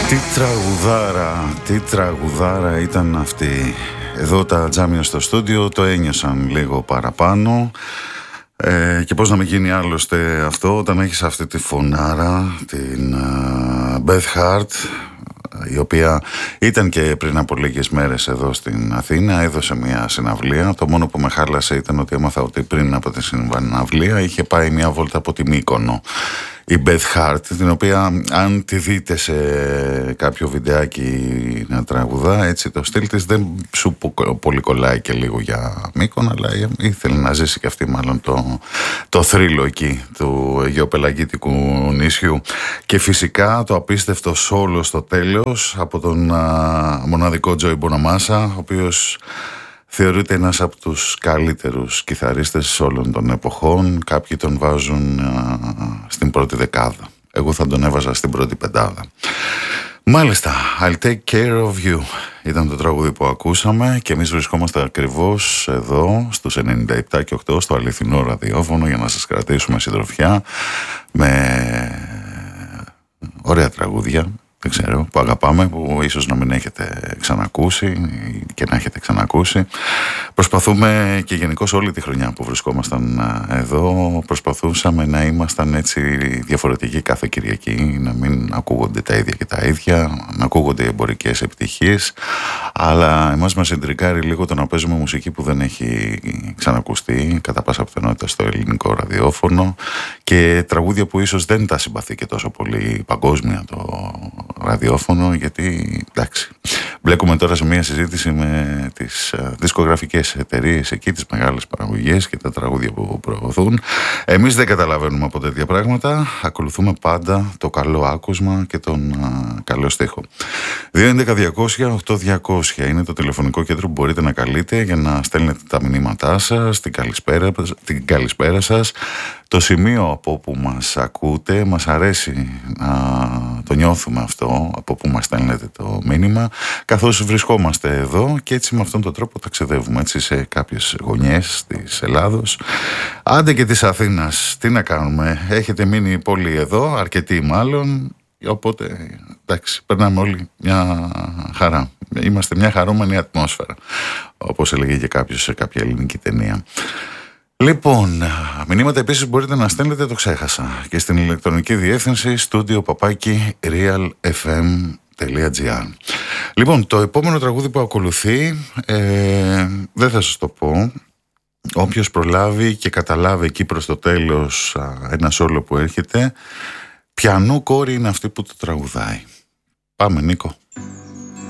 Τι τραγουδάρα ήταν αυτή. Εδώ τα τζάμια στο στούντιο το ένιωσαν λίγο παραπάνω. Και πώς να μην γίνει άλλωστε αυτό όταν έχεις αυτή τη φωνάρα, την Beth Hart, η οποία ήταν και πριν από λίγες μέρες εδώ στην Αθήνα, έδωσε μια συναυλία. Το μόνο που με χάλασε ήταν ότι έμαθα ότι πριν από τη συναυλία είχε πάει μια βόλτα από τη Μύκονο η Beth Hart, την οποία αν τη δείτε σε κάποιο βιντεάκι να τραγουδά, έτσι το στυλ της δεν σου πολύ κολλάει και λίγο για Μύκονο, αλλά ήθελε να ζήσει και αυτή μάλλον το θρύλο εκεί του γεωπελαγίτικου νησιού. Και φυσικά το απίστευτο σόλο στο τέλος από τον μοναδικό Joey Bonamassa, ο οποίος θεωρείται ένας από τους καλύτερους κιθαρίστες όλων των εποχών. Κάποιοι τον βάζουν στην πρώτη δεκάδα. Εγώ θα τον έβαζα στην πρώτη πεντάδα. Μάλιστα, I'll take care of you ήταν το τραγούδι που ακούσαμε και εμείς βρισκόμαστε ακριβώς εδώ στους 97 και 8 στο αληθινό ραδιόφωνο για να σας κρατήσουμε συντροφιά με ωραία τραγούδια, δεν ξέρω, που αγαπάμε, που ίσως να μην έχετε ξανακούσει και να έχετε ξανακούσει. Προσπαθούμε και γενικώς όλη τη χρονιά που βρισκόμασταν εδώ, προσπαθούσαμε να ήμασταν έτσι διαφορετικοί κάθε Κυριακή, να μην ακούγονται τα ίδια και τα ίδια, να ακούγονται οι εμπορικές επιτυχίες, αλλά εμάς μας εντρικάρει λίγο το να παίζουμε μουσική που δεν έχει ξανακουστεί κατά πάσα πιθανότητα στο ελληνικό ραδιόφωνο και τραγούδια που ίσως δεν τα συμπαθεί και τόσο πολύ παγκόσμια το ραδιόφωνο, γιατί εντάξει, μπλέκουμε τώρα σε μια συζήτηση με τις δισκογραφικές εταιρείες εκεί, τις μεγάλες παραγωγές και τα τραγούδια που προωθούν. Εμείς δεν καταλαβαίνουμε από τέτοια πράγματα, ακολουθούμε πάντα το καλό άκουσμα και τον καλό στίχο. 211-200-8200 είναι το τηλεφωνικό κέντρο που μπορείτε να καλείτε για να στέλνετε τα μηνύματά σας, την καλησπέρα σας, το σημείο από όπου μας ακούτε. Μας αρέσει να το νιώθουμε αυτό, από που μας στέλνετε το μήνυμα, καθώς βρισκόμαστε εδώ και έτσι με αυτόν τον τρόπο ταξιδεύουμε έτσι σε κάποιες γωνιές της Ελλάδος, άντε και της Αθήνας. Τι να κάνουμε, έχετε μείνει πολύ εδώ, αρκετοί μάλλον, οπότε εντάξει, περνάμε όλοι μια χαρά. Είμαστε μια χαρούμενη ατμόσφαιρα, όπως έλεγε και κάποιος σε κάποια ελληνική ταινία. Λοιπόν, μηνύματα επίσης μπορείτε να στέλνετε, το ξέχασα, και στην ηλεκτρονική διεύθυνση studio@realfm.gr. Λοιπόν, το επόμενο τραγούδι που ακολουθεί δεν θα σας το πω. Όποιος προλάβει και καταλάβει εκεί προς το τέλος ένα σόλο που έρχεται, ποιανού κόρη είναι αυτή που το τραγουδάει. Πάμε, Νίκο.